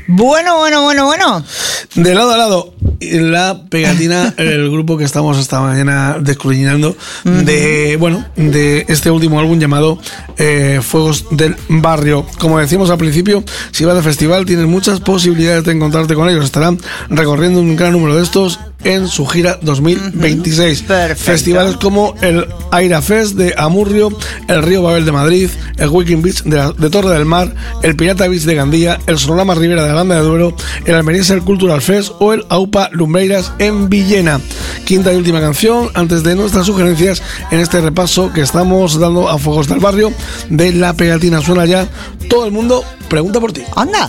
Bueno. De lado a lado, la pegatina, el grupo que estamos esta mañana descubierto de este último álbum llamado Fuegos del Barrio. Como decíamos al principio, si vas de festival tienes muchas posibilidades de encontrarte con ellos. Estarán recorriendo un gran número de estos en su gira 2026. Festivales como el Aira Fest de Amurrio, el Río Babel de Madrid, el Wiking Beach de Torre del Mar, el Pirata Beach de Gandía, el Sonorama Ribera de Aranda de Duero, el Almeriense Cultural Fest o el Aupa Lumbreiras en Villena. Quinta y última canción antes de nuestras sugerencias en este repaso que estamos dando a Fuegos del Barrio de la pegatina. Suena ya Todo el mundo pregunta por ti. Anda.